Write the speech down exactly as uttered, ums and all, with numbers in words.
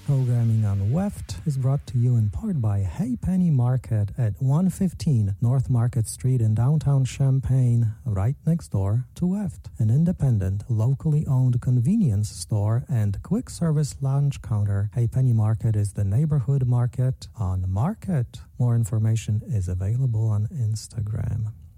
Programming on W E F T is brought to you in part by Hey Penny Market at one fifteen North Market Street in downtown Champaign, right next door to W E F T, an independent, locally owned convenience store and quick service lunch counter. Hey Penny Market is the neighborhood market on Market. More information is available on Instagram.